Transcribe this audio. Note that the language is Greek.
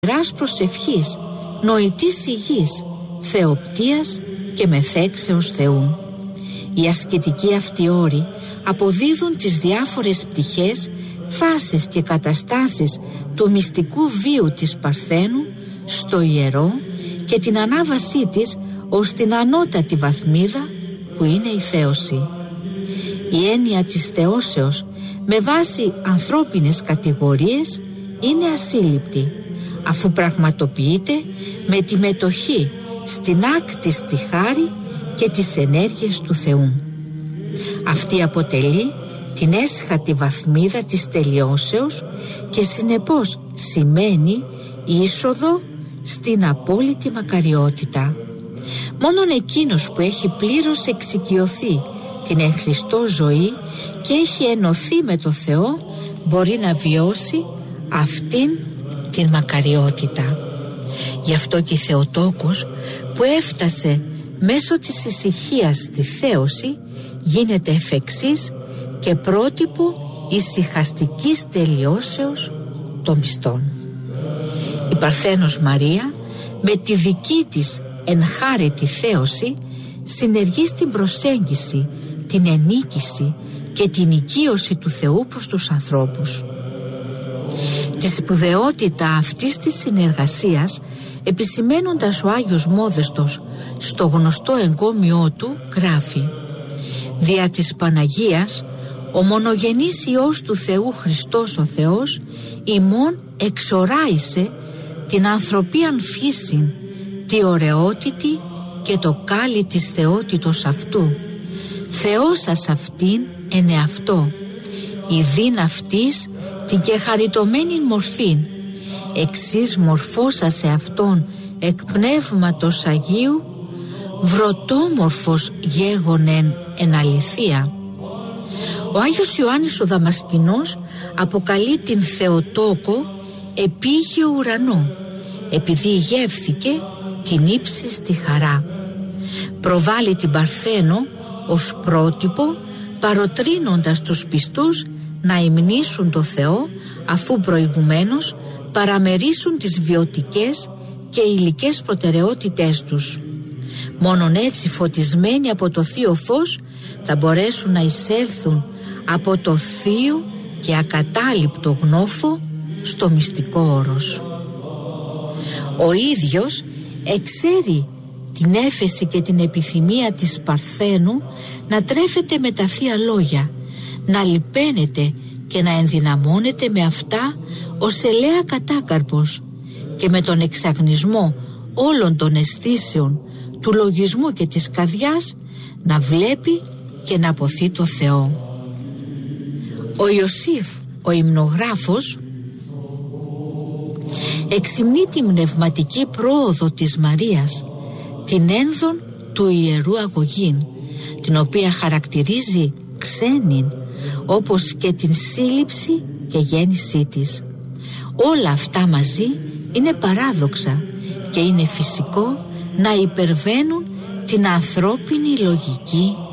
ιεράς προσευχής, νοητής υγιής, θεοπτίας και μεθέξεως Θεού. Οι ασκητικοί αυτοί όροι αποδίδουν τις διάφορες πτυχές, φάσεις και καταστάσεις του μυστικού βίου της Παρθένου στο ιερό και την ανάβασή της ως την ανώτατη βαθμίδα που είναι η θέωση. Η έννοια της θεώσεως με βάση ανθρώπινες κατηγορίες είναι ασύλληπτη, αφού πραγματοποιείται με τη μετοχή στην άκτιστη χάρη και τις ενέργειες του Θεού. Αυτή αποτελεί την έσχατη βαθμίδα της τελειώσεως και συνεπώς σημαίνει είσοδο στην απόλυτη μακαριότητα. Μόνον εκείνος που έχει πλήρως εξοικειωθεί την εν Χριστώ ζωή και έχει ενωθεί με το Θεό μπορεί να βιώσει αυτήν την μακαριότητα. Γι' αυτό και η Θεοτόκος που έφτασε μέσω της ησυχίας στη θέωση γίνεται εφ' εξής και πρότυπο ησυχαστικής τελειώσεως των μυστών. Η Παρθένος Μαρία με τη δική της ενχάρητη θέωση συνεργεί στην προσέγγιση, την ενίκηση και την οικείωση του Θεού προς τους ανθρώπους. Τη σπουδαιότητα αυτής της συνεργασίας επισημαίνοντας ο Άγιος Μόδεστος στο γνωστό εγκόμιό του γράφει: «Δια της Παναγίας ο μονογενής Υιός του Θεού Χριστός ο Θεός ημών εξοράισε την ανθρωπίαν φύσιν, τη ωραιότητη και το κάλλι της θεότητος αυτού. Θεώσας αυτήν εν εαυτό, ειδήν αυτής την και χαριτωμένην μορφήν, εξής μορφώσασε αυτόν εκ πνεύματος Αγίου, βρωτόμορφος γέγονεν εν αληθεία». Ο Άγιος Ιωάννης ο Δαμασκηνός αποκαλεί την Θεοτόκο επίγειο ουρανό, επειδή γεύθηκε την ύψιστη χαρά. Προβάλλει την Παρθένο ως πρότυπο, παροτρύνοντας τους πιστούς να υμνήσουν το Θεό, αφού προηγουμένως παραμερίσουν τις βιωτικές και υλικές προτεραιότητές τους. Μόνον έτσι φωτισμένοι από το Θείο Φως θα μπορέσουν να εισέλθουν από το θείο και ακατάληπτο γνώφο στο μυστικό όρος. Ο ίδιος εξέρει την έφεση και την επιθυμία της Παρθένου να τρέφεται με τα Θεία Λόγια, να λυπαίνεται και να ενδυναμώνεται με αυτά ως ελαία κατάκαρπος και με τον εξαγνισμό όλων των αισθήσεων του λογισμού και της καρδιάς να βλέπει και να αποθεί το Θεό. Ο Ιωσήφ, ο υμνογράφος, εξυμνεί την πνευματική πρόοδο της Μαρίας, την ένδον του ιερού αγωγήν, την οποία χαρακτηρίζει ξένην, όπως και την σύλληψη και γέννησή της. Όλα αυτά μαζί είναι παράδοξα και είναι φυσικό να υπερβαίνουν την ανθρώπινη λογική